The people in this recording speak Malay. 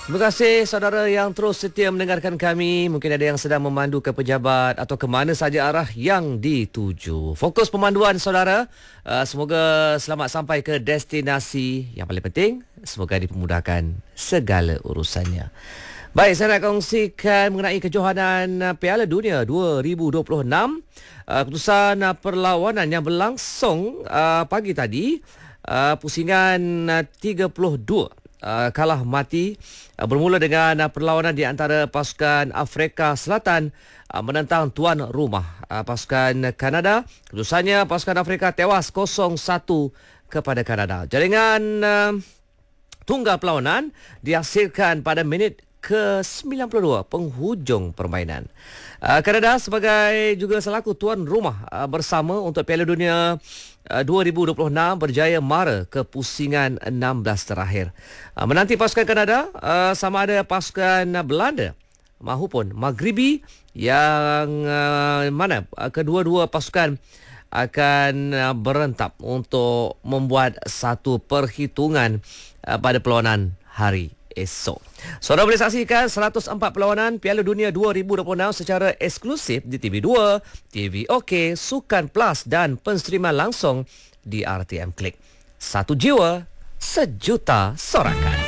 Terima kasih saudara yang terus setia mendengarkan kami. Mungkin ada yang sedang memandu ke pejabat atau ke mana saja arah yang dituju. Fokus pemanduan saudara, semoga selamat sampai ke destinasi. Yang paling penting, semoga dipermudahkan segala urusannya. Baik, saya nak kongsikan mengenai kejohanan Piala Dunia 2026. Keputusan perlawanan yang berlangsung pagi tadi, pusingan 32 kalah mati, bermula dengan perlawanan di antara pasukan Afrika Selatan menentang tuan rumah pasukan Kanada. Keputusannya pasukan Afrika tewas 0-1 kepada Kanada. Jaringan tunggal perlawanan dihasilkan pada minit ke-92 penghujung permainan. Kanada sebagai juga selaku tuan rumah bersama untuk Piala Dunia 2026 berjaya mara ke pusingan 16 terakhir. Menanti pasukan Kanada sama ada pasukan Belanda mahupun Maghribi yang mana kedua-dua pasukan akan berentap untuk membuat satu perhitungan pada perlawanan hari esok. Saudara boleh saksikan 104 perlawanan Piala Dunia 2026 secara eksklusif di TV2, TV OK, Sukan Plus dan penstreaman langsung di RTM Klik. Satu jiwa, sejuta sorakan.